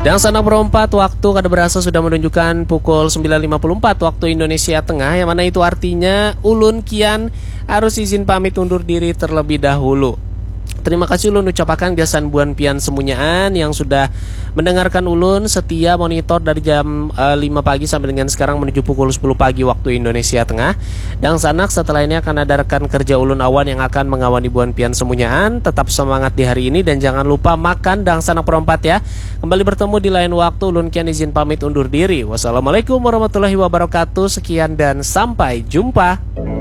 Dan sana perempat waktu kada berasa sudah menunjukkan pukul 9.54 waktu Indonesia Tengah, yang mana itu artinya ulun kian harus izin pamit undur diri terlebih dahulu. Terima kasih ulun ucapakan gasan buan pian semunyaan yang sudah mendengarkan ulun setia monitor dari jam 5 pagi sampai dengan sekarang menuju pukul 10 pagi waktu Indonesia Tengah. Dan sanak setelah ini akan ada rekan kerja ulun awan yang akan mengawani buan pian semunyaan. Tetap semangat di hari ini dan jangan lupa makan dan sanak perempat ya. Kembali bertemu di lain waktu, ulun kian izin pamit undur diri. Wassalamualaikum warahmatullahi wabarakatuh. Sekian dan sampai jumpa.